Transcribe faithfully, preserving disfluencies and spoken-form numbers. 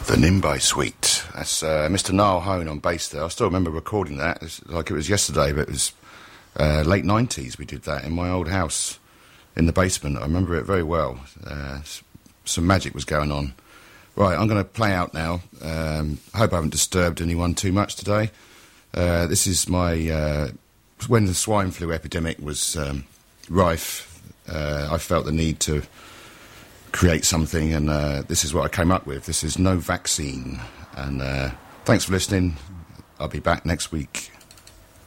The Nimbai Suite. That's uh, Mister Niall Hone on bass there. I still remember recording that. It's like it was yesterday, but it was uh, late nineties we did that in my old house in the basement. I remember it very well. Uh, some magic was going on. Right, I'm going to play out now. Um, I hope I haven't disturbed anyone too much today. Uh, this is my... Uh, when the swine flu epidemic was um, rife, uh, I felt the need to create something, and uh, this is what I came up with. This is No Vaccine, and uh, thanks for listening. I'll be back next week.